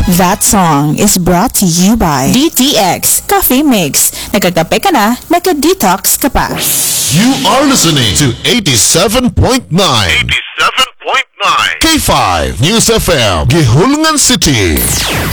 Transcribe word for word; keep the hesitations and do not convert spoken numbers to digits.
That song is brought to you by D T X Coffee Mix. Nagkakape ka na, nagka-detox ka pa. You are listening to eighty-seven point nine eighty-seven point nine K five News F M, Gihulungan City.